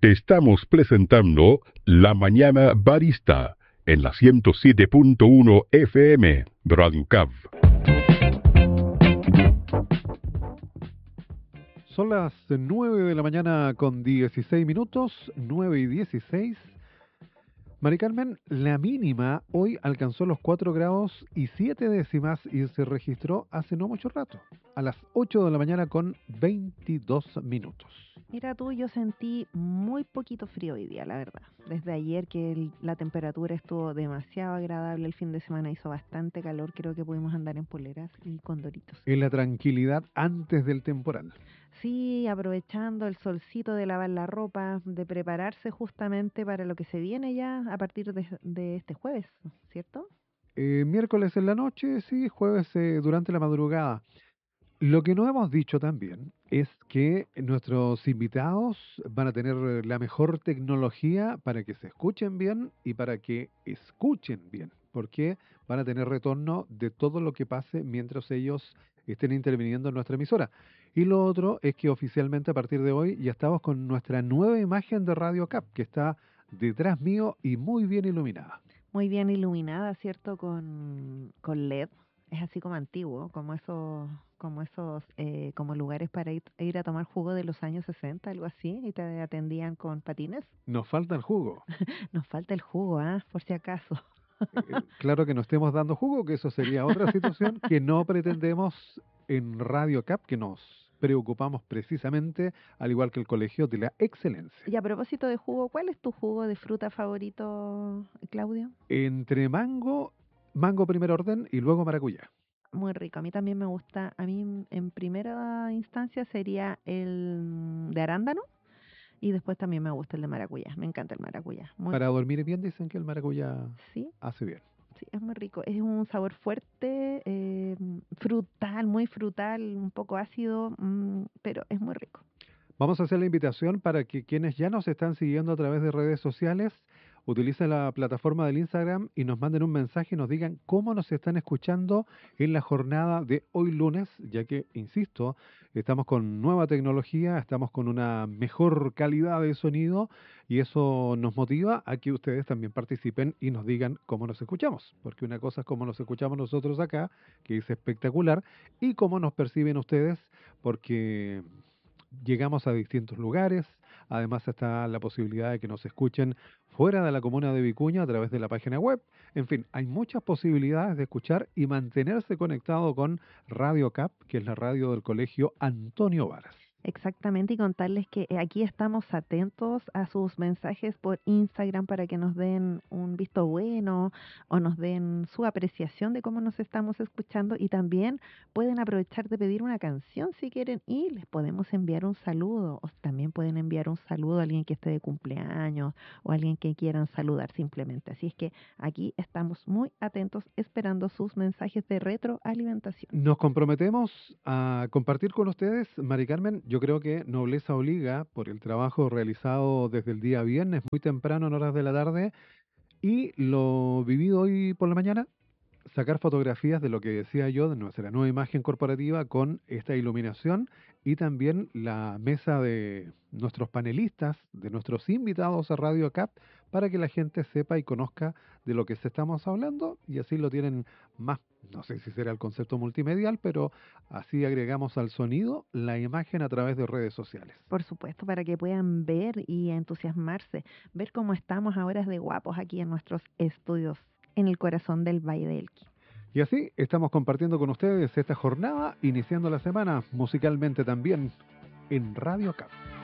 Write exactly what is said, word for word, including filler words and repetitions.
Te estamos presentando La Mañana Barista en la ciento siete punto uno F M, Radio Cab. Son las nueve de la mañana con dieciséis minutos, nueve y dieciséis. Mari Carmen, la mínima hoy alcanzó los cuatro grados y siete décimas y se registró hace no mucho rato, a las ocho de la mañana con veintidós minutos. Mira tú, yo sentí muy poquito frío hoy día, la verdad. Desde ayer que el, la temperatura estuvo demasiado agradable, el fin de semana hizo bastante calor, creo que pudimos andar en poleras y con doritos. En la tranquilidad antes del temporal. Sí, aprovechando el solcito de lavar la ropa, de prepararse justamente para lo que se viene ya a partir de, de este jueves, ¿cierto? Eh, miércoles en la noche, sí, jueves eh, durante la madrugada. Lo que no hemos dicho también es que nuestros invitados van a tener la mejor tecnología para que se escuchen bien y para que escuchen bien, porque van a tener retorno de todo lo que pase mientras ellos estén interviniendo en nuestra emisora. Y lo otro es que oficialmente a partir de hoy ya estamos con nuestra nueva imagen de Radio Cap, que está detrás mío y muy bien iluminada. Muy bien iluminada, ¿cierto? Con, con L E D. Es así como antiguo, como esos, como esos, eh, como lugares para ir, ir a tomar jugo de los años sesenta, algo así, y te atendían con patines. Nos falta el jugo. Nos falta el jugo, ¿ah? Por si acaso. Eh, claro que no estemos dando jugo, que eso sería otra situación que no pretendemos en Radio Cap, que nos preocupamos precisamente, al igual que el Colegio de la Excelencia. Y a propósito de jugo, ¿cuál es tu jugo de fruta favorito, Claudio? Entre mango, mango primer orden y luego maracuyá. Muy rico, a mí también me gusta, a mí en primera instancia sería el de arándano y después también me gusta el de maracuyá, me encanta el maracuyá. Muy... Para dormir bien dicen que el maracuyá ¿Sí? hace bien. Sí, es muy rico, es un sabor fuerte, eh, frutal, muy frutal, un poco ácido, mmm, pero es muy rico. Vamos a hacer la invitación para que quienes ya nos están siguiendo a través de redes sociales utilicen la plataforma del Instagram y nos manden un mensaje y nos digan cómo nos están escuchando en la jornada de hoy lunes, ya que, insisto, estamos con nueva tecnología, estamos con una mejor calidad de sonido y eso nos motiva a que ustedes también participen y nos digan cómo nos escuchamos, porque una cosa es cómo nos escuchamos nosotros acá, que es espectacular, y cómo nos perciben ustedes, porque llegamos a distintos lugares. Además está la posibilidad de que nos escuchen fuera de la comuna de Vicuña a través de la página web. En fin, hay muchas posibilidades de escuchar y mantenerse conectado con Radio Cap, que es la radio del Colegio Antonio Varas. Exactamente, y contarles que aquí estamos atentos a sus mensajes por Instagram para que nos den un visto bueno o nos den su apreciación de cómo nos estamos escuchando, y también pueden aprovechar de pedir una canción si quieren y les podemos enviar un saludo, o también pueden enviar un saludo a alguien que esté de cumpleaños o a alguien que quieran saludar simplemente. Así es que aquí estamos muy atentos esperando sus mensajes de retroalimentación. Nos comprometemos a compartir con ustedes, Mari Carmen. Yo creo que Nobleza Obliga, por el trabajo realizado desde el día viernes, muy temprano en horas de la tarde, y lo vivido hoy por la mañana, sacar fotografías de lo que decía yo, de nuestra nueva imagen corporativa con esta iluminación y también la mesa de nuestros panelistas, de nuestros invitados a Radio Cap, para que la gente sepa y conozca de lo que se estamos hablando, y así lo tienen más, no sé si será el concepto multimedial, pero así agregamos al sonido la imagen a través de redes sociales. Por supuesto, para que puedan ver y entusiasmarse, ver cómo estamos ahora de guapos aquí en nuestros estudios en el corazón del Valle del Elqui. Y así estamos compartiendo con ustedes esta jornada, iniciando la semana musicalmente también en Radio Cap.